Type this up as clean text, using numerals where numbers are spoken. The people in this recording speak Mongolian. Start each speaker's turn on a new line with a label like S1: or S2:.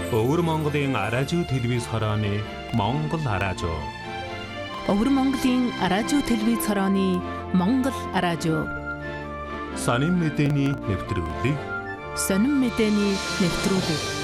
S1: Өвөр Монголын аражуу телевиз хорооны Монгол аражуу.
S2: Өвөр Монголын аражуу телевиз хорооны Монгол аражуу.
S1: Сонин мэдээний нэвтрүүлэг.
S2: Сонин мэдээний нэвтрүүлэг.